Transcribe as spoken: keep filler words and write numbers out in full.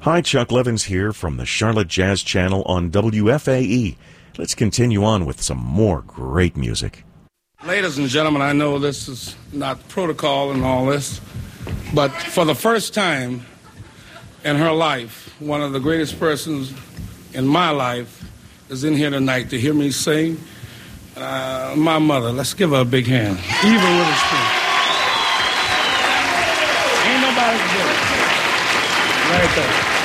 Hi, Chuck Levins here from the Charlotte Jazz Channel on W F A E. Let's continue on with some more great music. Ladies and gentlemen, I know this is not protocol and all this, but for the first time in her life, one of the greatest persons in my life is in here tonight to hear me sing. Uh, my mother. Let's give her a big hand. Eva Witherspoon. Ain't nobody good. Right there.